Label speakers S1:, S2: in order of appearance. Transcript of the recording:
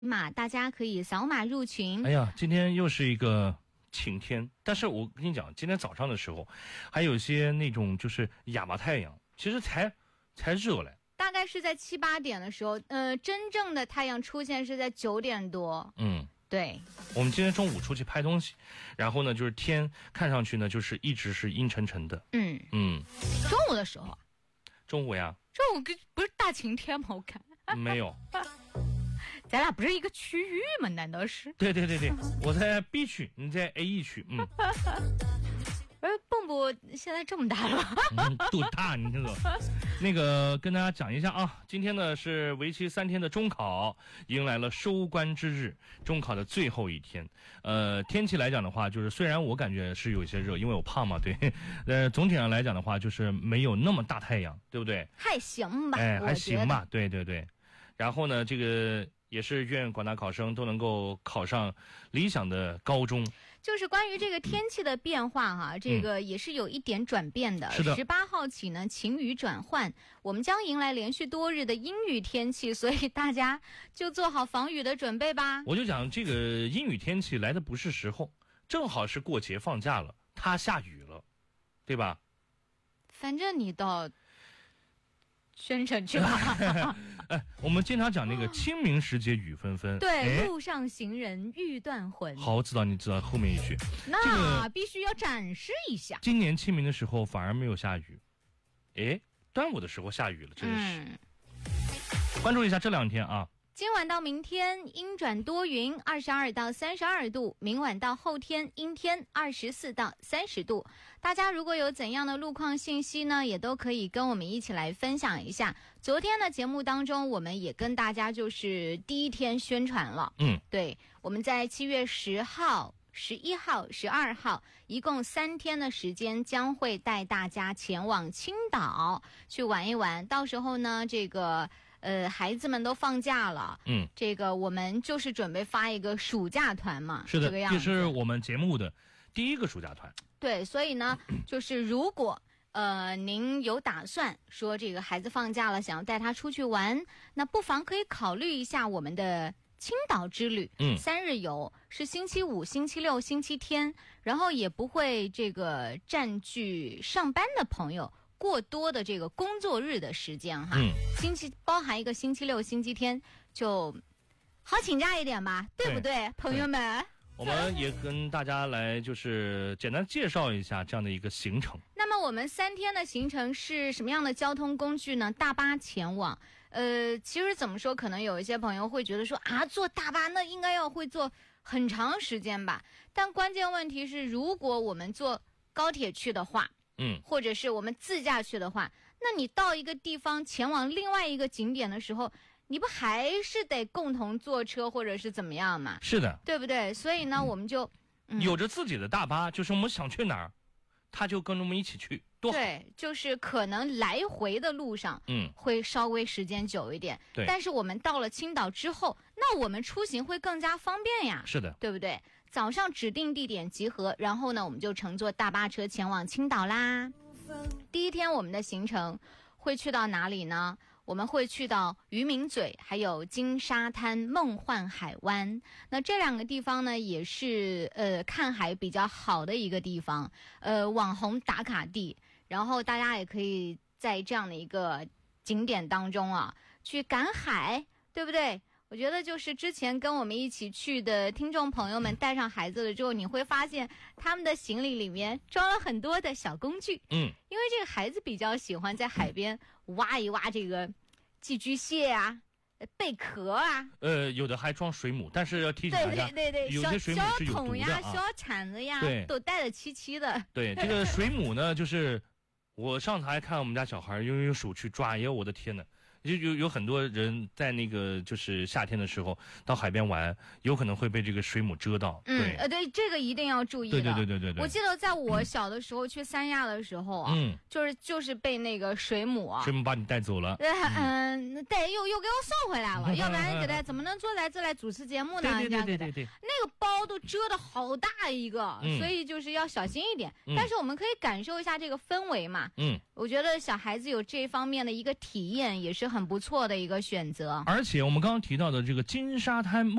S1: 大家可以扫码入群。
S2: 哎呀，今天又是一个晴天，但是我跟你讲，今天早上的时候，还有一些那种就是哑巴太阳，其实才热嘞。
S1: 大概是在7、8点的时候，真正的太阳出现是在9点多。对。
S2: 我们今天中午出去拍东西，然后呢，就是天看上去呢，就是一直是阴沉沉的。
S1: 中午的时候啊？
S2: 中午呀？
S1: 中午不是大晴天吗？我看
S2: 没有。
S1: 咱俩不是一个区域吗？难道是？
S2: 对，我在 B 区，你在 A1 区。
S1: 蹦蹦现在这么大了。
S2: 多大你知道？那个跟大家讲一下啊，今天呢是为期3天的中考，迎来了收官之日，中考的最后一天。天气来讲的话，就是虽然我感觉是有些热，因为我胖嘛，对。总体上来讲的话，就是没有那么大太阳，对不对？
S1: 还行吧。
S2: 还行吧。对。然后呢，这个也是愿广大考生都能够考上理想的高中。
S1: 就是关于这个天气的变化哈，这个也是有一点转变的。
S2: 是的。
S1: 18号起呢，晴雨转换，我们将迎来连续多日的阴雨天气，所以大家就做好防雨的准备吧。
S2: 我就讲这个阴雨天气来的不是时候，正好是过节放假了，它下雨了，对吧？
S1: 反正你到宣城去吧。
S2: 我们经常讲那个清明时节雨纷纷，
S1: 对，路上行人欲断魂。
S2: 好，我知道，你知道后面一句，
S1: 那必须要展示一下。
S2: 今年清明的时候反而没有下雨，端午的时候下雨了，真是。关注一下这2天啊。
S1: 今晚到明天阴转多云，22到32度；明晚到后天阴天，24到30度。大家如果有怎样的路况信息呢，也都可以跟我们一起来分享一下。昨天的节目当中，我们也跟大家就是第一天宣传了。对，我们在7月10号、11号、12号，一共3天的时间，将会带大家前往青岛去玩一玩。到时候呢，这个孩子们都放假了，这个我们就是准备发一个暑假团嘛。
S2: 是的，
S1: 这个样子。
S2: 这是我们节目的第一个暑假团。
S1: 对，所以呢，就是如果您有打算说这个孩子放假了，想要带他出去玩，那不妨可以考虑一下我们的青岛之旅。3日游，是星期5、星期6、星期天，然后也不会这个占据上班的朋友过多的这个工作日的时间哈。包含一个星期6、星期天，就好请假一点吧，对不对，朋友们？
S2: 我们也跟大家来就是简单介绍一下这样的一个行程。
S1: 那么我们3天的行程是什么样的交通工具呢？大巴前往。其实怎么说，可能有一些朋友会觉得说坐大巴那应该要会坐很长时间吧。但关键问题是，如果我们坐高铁去的话，或者是我们自驾去的话，那你到一个地方前往另外一个景点的时候，你不还是得共同坐车或者是怎么样嘛？
S2: 是的，
S1: 对不对？所以呢，我们就
S2: 有着自己的大巴，就是我们想去哪儿，他就跟着我们一起去，多好。
S1: 对，就是可能来回的路上，会稍微时间久一点。
S2: 对，
S1: 但是我们到了青岛之后，那我们出行会更加方便呀。
S2: 是的，
S1: 对不对？早上指定地点集合，然后呢，我们就乘坐大巴车前往青岛啦。第一天我们的行程会去到哪里呢？我们会去到渔民嘴，还有金沙滩梦幻海湾。那这2个地方呢，也是看海比较好的一个地方，网红打卡地。然后大家也可以在这样的一个景点当中啊，去赶海，对不对？我觉得就是之前跟我们一起去的听众朋友们带上孩子了之后，你会发现他们的行李里面装了很多的小工具。因为这个孩子比较喜欢在海边挖一挖这个寄居蟹啊、贝壳啊。
S2: 有的还装水母，但是要提醒大家，
S1: 对，
S2: 有些水母是有毒的
S1: 小桶呀、小铲子呀，都带得齐齐的。
S2: 对，这个水母呢，就是我上次还看我们家小孩用手去抓，我的天哪！有很多人在那个就是夏天的时候到海边玩，有可能会被这个水母蛰到。
S1: 对，这个一定要注意的。
S2: 对。
S1: 我记得在我小的时候去三亚的时候啊，就是被那个水母
S2: 把你带走了。
S1: 对，又给我送回来了，要不然给他怎么能坐在这来主持节目呢？
S2: 对。那
S1: 个包都蛰得好大一个，所以就是要小心一点。但是我们可以感受一下这个氛围嘛。我觉得小孩子有这方面的一个体验也是很不错的一个选择。
S2: 而且我们刚刚提到的这个金沙滩